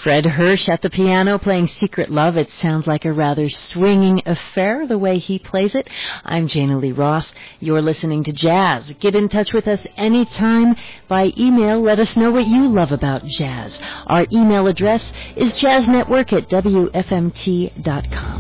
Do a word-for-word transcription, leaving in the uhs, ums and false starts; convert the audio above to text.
Fred Hirsch at the piano playing Secret Love. It sounds like a rather swinging affair the way he plays it. I'm Jana Lee Ross. You're listening to Jazz. Get in touch with us anytime by email. Let us know what you love about jazz. Our email address is jazznetwork at w f m t dot com.